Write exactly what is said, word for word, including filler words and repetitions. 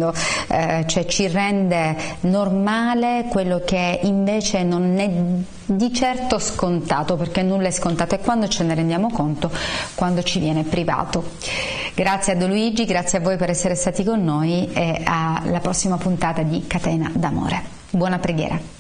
dicendo, eh, cioè ci rende normale quello che invece non è di certo scontato, perché nulla è scontato, e quando ce ne rendiamo conto, quando ci viene privato. Grazie a Don Luigi, grazie a voi per essere stati con noi, e alla prossima puntata di Catena d'Amore. Buona preghiera.